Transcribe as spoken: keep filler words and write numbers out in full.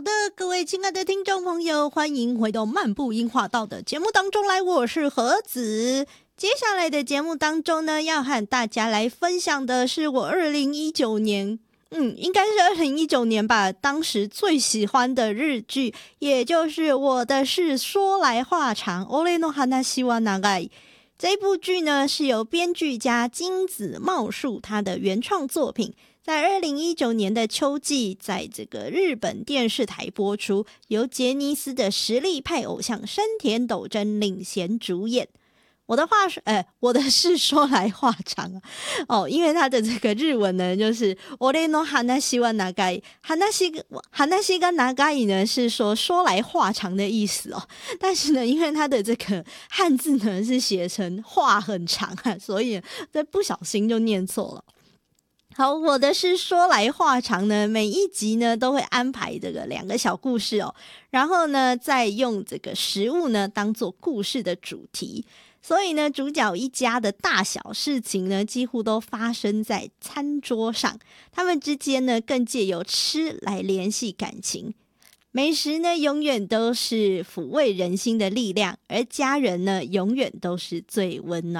的，各位亲爱的听众朋友，欢迎回到漫步樱花道的节目当中来，我是何子。接下来的节目当中呢，要和大家来分享的是我二零一九年嗯，应该是二零一九年吧，当时最喜欢的日剧，也就是我的是说来话长 Ore no hanashi wa nagai。 这部剧呢是由编剧家金子茂树他的原创作品，在二零一九年的秋季在这个日本电视台播出，由杰尼斯的实力派偶像山田斗真领衔主演。我的话是，呃，我的是说来话长啊，哦，因为他的这个日文呢，就是俺の話は長い，話話が長い呢是说说来话长的意思哦，但是呢，因为他的这个汉字呢是写成话很长啊，所以这不小心就念错了。好，我的是说来话长呢，每一集呢都会安排这个两个小故事哦，然后呢再用这个食物呢当做故事的主题。所以呢，主角一家的大小事情呢，几乎都发生在餐桌上。他们之间呢，更借由吃来联系感情。美食呢，永远都是抚慰人心的力量，而家人呢，永远都是最温暖